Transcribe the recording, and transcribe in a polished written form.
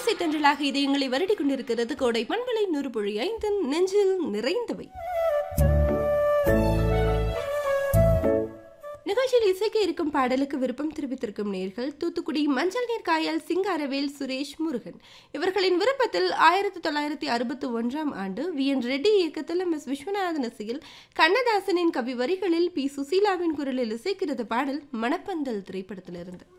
இன்னிசை தென்றலாக இதயங்களை வருடிக் கொண்டிருக்கிறது கோடை பண்பலை 100.5 நெஞ்சில் நிறைந்தவை. நிகழ்ச்சியில் இசைக்க இருக்கும் பாடலுக்கு விருப்பம் தெரிவித்திருக்கும் நேர்கள் தூத்துக்குடி மஞ்சள் நீர் காயல் சிங்காரவேல் சுரேஷ் முருகன். இவர்களின் விருப்பத்தில் 1961 ஆண்டு VN ரெட்டி இயக்கத்தில் MS விஸ்வநாதன் இசையில் கண்ணதாசனின் கவி வரிகளில் P சுசீலாவின் குரலில் இசைக்கிறது பாடல் மணப்பந்தல் திரைப்படத்திலிருந்து.